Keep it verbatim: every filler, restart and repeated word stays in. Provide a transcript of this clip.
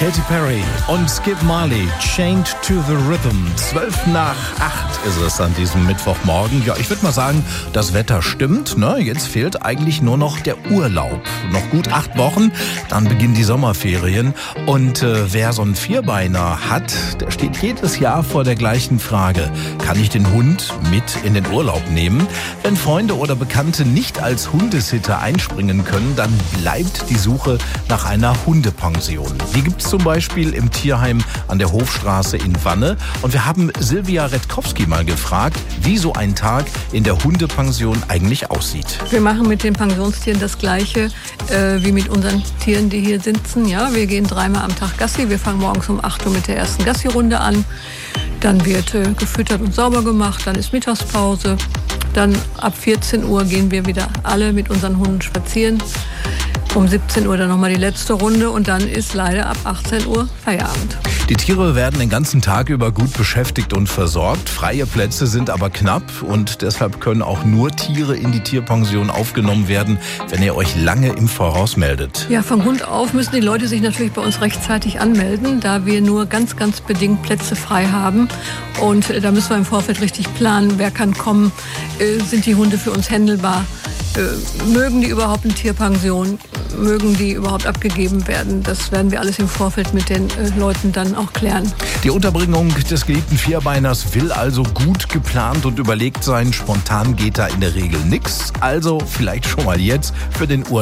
Katy Perry und Skip Marley, Chained to the Rhythm. Zwölf nach acht ist es an diesem Mittwochmorgen. Ja, ich würde mal sagen, das Wetter stimmt. Ne? Jetzt fehlt eigentlich nur noch der Urlaub. Noch gut acht Wochen, dann beginnen die Sommerferien. Und äh, wer so einen Vierbeiner hat, der steht jedes Jahr vor der gleichen Frage. Kann ich den Hund mit in den Urlaub nehmen? Wenn Freunde oder Bekannte nicht als Hundesitter einspringen können, dann bleibt die Suche nach einer Hundepension. Die gibt es zum Beispiel im Tierheim an der Hofstraße in Wanne. Und wir haben Silvia Redkowski mal gefragt, wie so ein Tag in der Hundepension eigentlich aussieht. Wir machen mit den Pensionstieren das Gleiche äh, wie mit unseren Tieren, die hier sitzen. Ja, wir gehen dreimal am Tag Gassi. Wir fangen morgens um acht Uhr mit der ersten Gassi-Runde an. Dann wird äh, gefüttert und sauber gemacht. Dann ist Mittagspause. Dann ab vierzehn Uhr gehen wir wieder alle mit unseren Hunden spazieren. Um siebzehn Uhr dann nochmal die letzte Runde und dann ist leider ab achtzehn Uhr Feierabend. Die Tiere werden den ganzen Tag über gut beschäftigt und versorgt. Freie Plätze sind aber knapp und deshalb können auch nur Tiere in die Tierpension aufgenommen werden, wenn ihr euch lange im Voraus meldet. Ja, von Grund auf müssen die Leute sich natürlich bei uns rechtzeitig anmelden, da wir nur ganz, ganz bedingt Plätze frei haben. Und da müssen wir im Vorfeld richtig planen, wer kann kommen, sind die Hunde für uns händelbar. Äh, mögen die überhaupt eine Tierpension? Mögen die überhaupt abgegeben werden? Das werden wir alles im Vorfeld mit den äh, Leuten dann auch klären. Die Unterbringung des geliebten Vierbeiners will also gut geplant und überlegt sein. Spontan geht da in der Regel nichts. Also vielleicht schon mal jetzt für den Urlaub